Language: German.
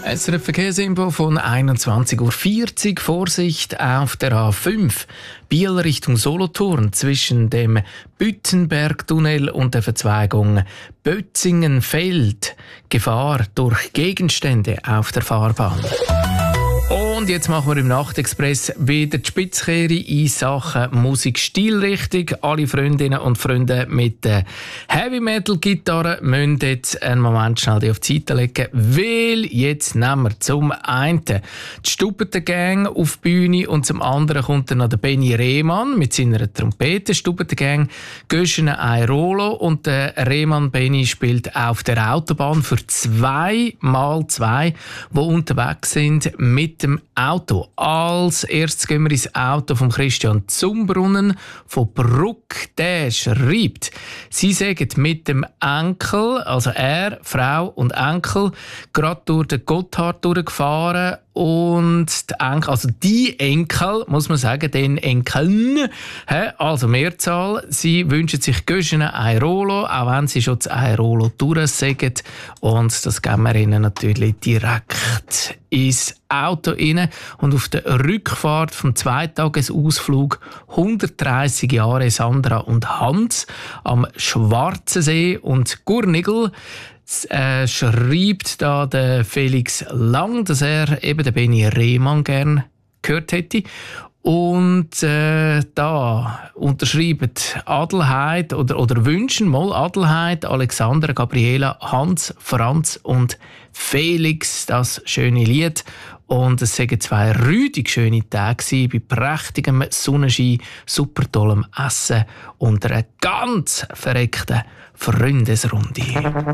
SRF Verkehrsinfo von 21:40 Uhr. Vorsicht auf der A5 Biel Richtung Solothurn zwischen dem Büttenbergtunnel und der Verzweigung Bötzingenfeld. Gefahr durch Gegenstände auf der Fahrbahn. Und jetzt machen wir im Nachtexpress wieder die Spitzkehre in Sachen Musikstilrichtung. Alle Freundinnen und Freunde mit der Heavy-Metal-Gitarre müssen jetzt einen Moment schnell die auf die Seite legen, weil jetzt nehmen wir zum einen die Stubbentengang auf die Bühne und zum anderen kommt dann noch der Benny Rehmann mit seiner Trompete. Stubbentengang Göschene Airolo und der Rehmann Benny spielt auf der Autobahn für 2x2, die unterwegs sind mit dem Auto. Als erstes gehen wir ins Auto von Christian Zumbrunnen von Bruck. Der schreibt, sie sagen mit dem Enkel, also er, Frau und Enkel, gerade durch den Gotthard durchgefahren und die Enkel, muss man sagen, den Enkeln, also Mehrzahl, sie wünschen sich Göschene Airolo, auch wenn sie schon das Airolo durchsagen. Und das geben wir ihnen natürlich direkt ins Auto rein. Und auf der Rückfahrt vom Zweitagesausflug 130 Jahre Sandra und Hans am Schwarzensee und Gurnigl. Schreibt da der Felix Lang, dass er eben den Benny Rehmann gern gehört hätte. Und da unterschreiben Adelheid oder wünschen mal Adelheid, Alexandra, Gabriela, Hans, Franz und Felix das schöne Lied. Und es waren 2 rüdig schöne Tage bei prächtigem Sonnenschein, super tollem Essen und einer ganz verreckten Freundesrunde.